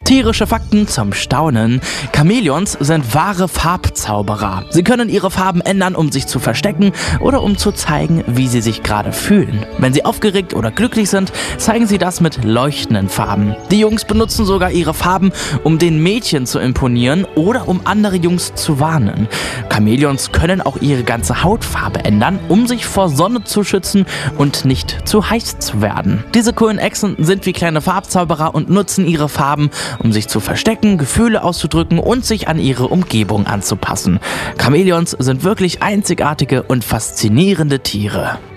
Tierische Fakten zum Staunen. Chamäleons sind wahre Farbzauberer. Sie können ihre Farben ändern, um sich zu verstecken oder um zu zeigen, wie sie sich gerade fühlen. Wenn sie aufgeregt oder glücklich sind, zeigen sie das mit leuchtenden Farben. Die Jungs benutzen sogar ihre Farben, um den Mädchen zu imponieren oder um andere Jungs zu warnen. Chamäleons können auch ihre ganze Hautfarbe ändern, um sich vor Sonne zu schützen und nicht zu heiß zu werden. Diese coolen Echsen sind wie kleine Farbzauberer und nutzen ihre Farben, um sich zu verstecken, Gefühle auszudrücken und sich an ihre Umgebung anzupassen. Chamäleons sind wirklich einzigartige und faszinierende Tiere.